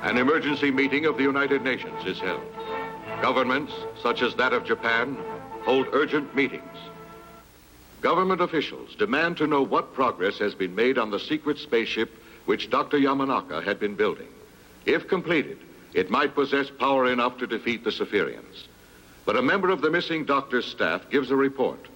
An emergency meeting of the United Nations is held. Governments, such as that of Japan, hold urgent meetings. Government officials demand to know what progress has been made on the secret spaceship which Dr. Yamanaka had been building. If completed, it might possess power enough to defeat the Spherians. But a member of the missing doctor's staff gives a report.